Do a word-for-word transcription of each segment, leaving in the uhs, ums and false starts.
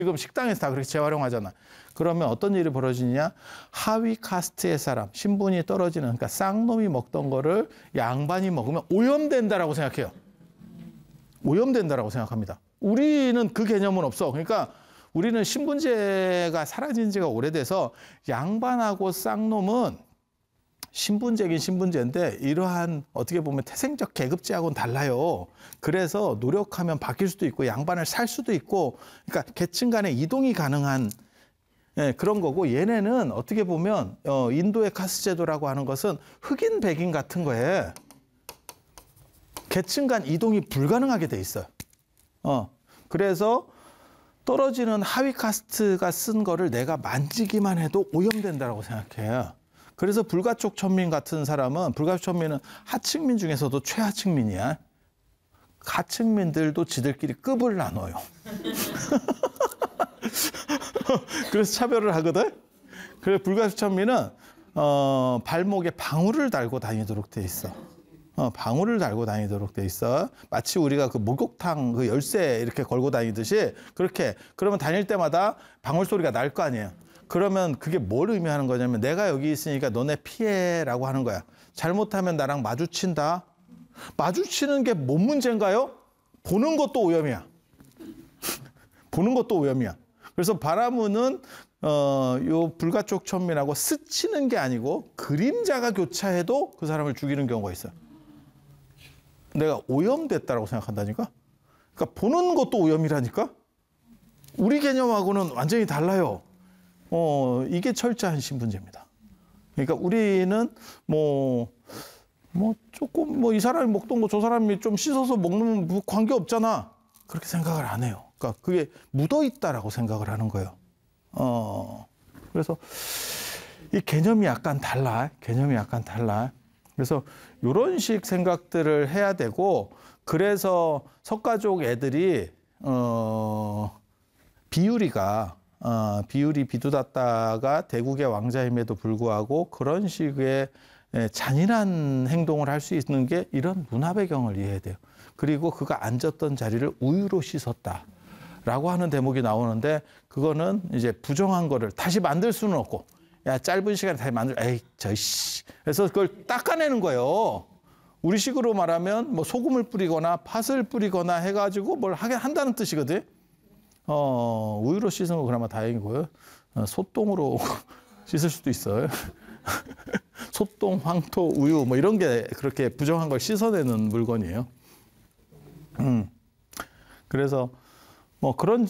지금 식당에서 다 그렇게 재활용하잖아. 그러면 어떤 일이 벌어지냐? 하위 카스트의 사람, 신분이 떨어지는, 그러니까 쌍놈이 먹던 거를 양반이 먹으면 오염된다라고 생각해요. 오염된다라고 생각합니다. 우리는 그 개념은 없어. 그러니까 우리는 신분제가 사라진 지가 오래돼서 양반하고 쌍놈은 신분제긴 신분제인데 이러한 어떻게 보면 태생적 계급제하고는 달라요. 그래서 노력하면 바뀔 수도 있고 양반을 살 수도 있고, 그러니까 계층 간의 이동이 가능한, 예, 그런 거고, 얘네는 어떻게 보면 어, 인도의 카스 제도라고 하는 것은 흑인 백인 같은 거에 계층 간 이동이 불가능하게 돼 있어요. 어, 그래서 떨어지는 하위 카스트가 쓴 거를 내가 만지기만 해도 오염된다라고 생각해요. 그래서 불가촉 천민 같은 사람은, 불가촉 천민은 하층민 중에서도 최하층민이야. 하층민들도 지들끼리 급을 나눠요. 그래서 차별을 하거든. 그래서 불가촉 천민은 어, 발목에 방울을 달고 다니도록 돼 있어. 어, 방울을 달고 다니도록 돼 있어. 마치 우리가 그 목욕탕 그 열쇠 이렇게 걸고 다니듯이 그렇게. 그러면 다닐 때마다 방울 소리가 날 거 아니에요. 그러면 그게 뭘 의미하는 거냐면 내가 여기 있으니까 너네 피해라고 하는 거야. 잘못하면 나랑 마주친다. 마주치는 게 뭔 문제인가요? 보는 것도 오염이야. 보는 것도 오염이야. 그래서 바라무는 어, 요 불가촉 천민하고 스치는 게 아니고 그림자가 교차해도 그 사람을 죽이는 경우가 있어요. 내가 오염됐다라고 생각한다니까? 그러니까 보는 것도 오염이라니까? 우리 개념하고는 완전히 달라요. 어, 이게 철저한 신분제입니다. 그러니까 우리는 뭐, 뭐 조금 뭐 이 사람이 먹던 거 저 사람이 좀 씻어서 먹는 뭐 관계 없잖아. 그렇게 생각을 안 해요. 그러니까 그게 묻어 있다라고 생각을 하는 거예요. 어, 그래서 이 개념이 약간 달라. 개념이 약간 달라. 그래서 이런 식 생각들을 해야 되고, 그래서 석가족 애들이 어, 비유리가 어, 비유리 비두다따가 대국의 왕자임에도 불구하고 그런 식의 잔인한 행동을 할 수 있는 게 이런 문화 배경을 이해해야 돼요. 그리고 그가 앉았던 자리를 우유로 씻었다라고 하는 대목이 나오는데, 그거는 이제 부정한 거를 다시 만들 수는 없고, 야, 짧은 시간에 다시 만들, 에이, 저씨. 그래서 그걸 닦아내는 거예요. 우리식으로 말하면 뭐 소금을 뿌리거나 팥을 뿌리거나 해가지고 뭘 하게 한다는 뜻이거든. 어, 우유로 씻은 거 그나마 다행이고요. 어, 소똥으로 씻을 수도 있어요. 소똥, 황토, 우유 뭐 이런 게 그렇게 부정한 걸 씻어내는 물건이에요. 음. 그래서 뭐 그런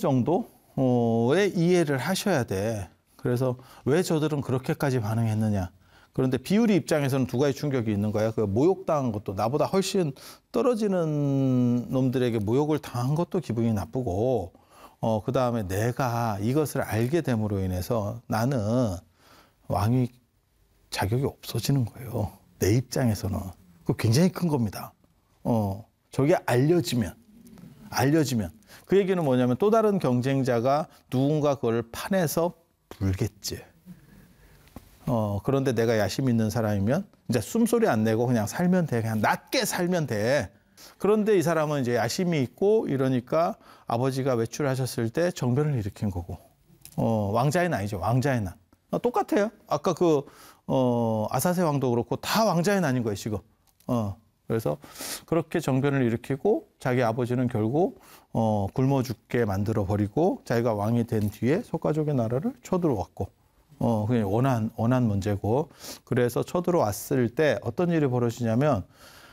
정도의 이해를 하셔야 돼. 그래서 왜 저들은 그렇게까지 반응했느냐. 그런데 비유리 입장에서는 두 가지 충격이 있는 거야. 그 모욕당한 것도, 나보다 훨씬 떨어지는 놈들에게 모욕을 당한 것도 기분이 나쁘고, 어, 그 다음에 내가 이것을 알게 됨으로 인해서 나는 왕위 자격이 없어지는 거예요. 내 입장에서는. 그거 굉장히 큰 겁니다. 어, 저게 알려지면, 알려지면. 그 얘기는 뭐냐면 또 다른 경쟁자가 누군가 그걸 파내서 불겠지. 어, 그런데 내가 야심 있는 사람이면 이제 숨소리 안 내고 그냥 살면 돼. 그냥 낮게 살면 돼. 그런데 이 사람은 이제 야심이 있고 이러니까 아버지가 외출하셨을 때 정변을 일으킨 거고, 어, 왕자의 난이죠. 왕자의 난. 어, 똑같아요. 아까 그, 어, 아사세 왕도 그렇고 다 왕자의 난인 거예요, 지금. 어, 그래서 그렇게 정변을 일으키고 자기 아버지는 결국, 어, 굶어 죽게 만들어 버리고 자기가 왕이 된 뒤에 석가족의 나라를 쳐들어왔고, 어, 그냥 원한, 원한 문제고, 그래서 쳐들어왔을 때 어떤 일이 벌어지냐면,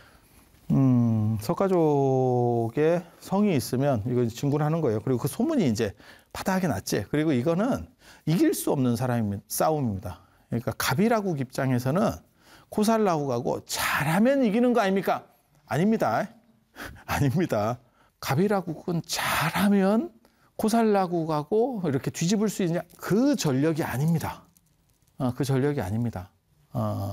음, 석가족의 성이 있으면 이거 진군하는 거예요. 그리고 그 소문이 이제 바닥에 났지. 그리고 이거는 이길 수 없는 사람입니다. 싸움입니다. 그러니까 가비라국 입장에서는 코살라국하고 잘하면 이기는 거 아닙니까? 아닙니다. 아닙니다. 가비라국은 잘하면 코살라국하고 이렇게 뒤집을 수 있냐? 그 전력이 아닙니다. 어, 그 전력이 아닙니다. 어,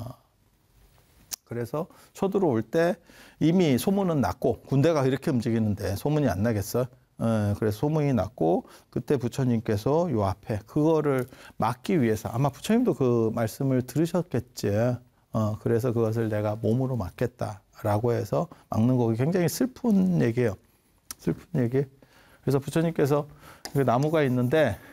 그래서 쳐들어올 때 이미 소문은 났고, 군대가 이렇게 움직이는데 소문이 안 나겠어? 어, 그래서 소문이 났고, 그때 부처님께서 요 앞에 그거를 막기 위해서, 아마 부처님도 그 말씀을 들으셨겠지. 어, 그래서 그것을 내가 몸으로 막겠다라고 해서 막는 거기 굉장히 슬픈 얘기예요. 슬픈 얘기. 그래서 부처님께서 그 나무가 있는데